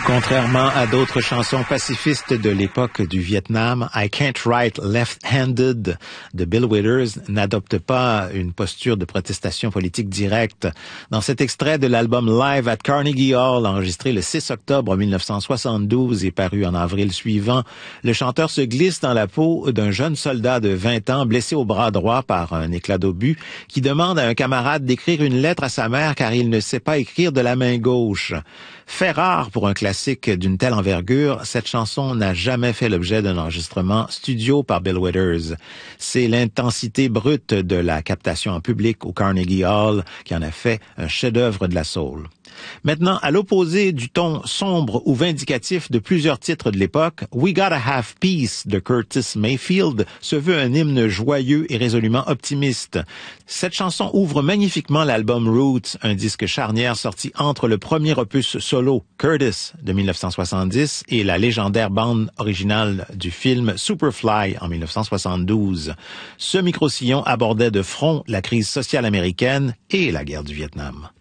Contrairement à d'autres chansons pacifistes de l'époque du Vietnam, I Can't Write Left-Handed de Bill Withers n'adopte pas une posture de protestation politique directe. Dans cet extrait de l'album Live at Carnegie Hall, enregistré le 6 octobre 1972 et paru en avril suivant, le chanteur se glisse dans la peau d'un jeune soldat de 20 ans blessé au bras droit par un éclat d'obus qui demande à un camarade d'écrire une lettre à sa mère car il ne sait pas écrire de la main gauche. Fait rare pour un classique d'une telle envergure, cette chanson n'a jamais fait l'objet d'un enregistrement studio par Bill Withers. C'est l'intensité brute de la captation en public au Carnegie Hall qui en a fait un chef-d'œuvre de la soul. Maintenant, à l'opposé du ton sombre ou vindicatif de plusieurs titres de l'époque, We Gotta Have Peace de Curtis Mayfield se veut un hymne joyeux et résolument optimiste. Cette chanson ouvre magnifiquement l'album Roots, un disque charnière sorti entre le premier opus solo Curtis de 1970 et la légendaire bande originale du film Superfly en 1972. Ce micro-sillon abordait de front la crise sociale américaine et la guerre du Vietnam.